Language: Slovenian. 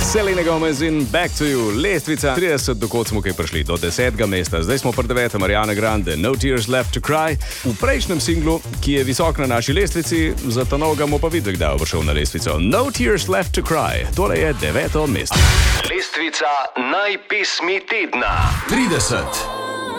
Selena Gomez in Back to You, lestvica 30, dokot smo kaj prišli, do 10. mesta. Zdaj smo pri 9. Ariana Grande, No Tears Left to Cry. V prejšnjem singlu, ki je visok na naši lestvici, zato novega mu pa videl, kdaj bo šel na lestvico. No Tears Left to Cry, tole je 9. mesto. Lestvica najpismi tedna. 30.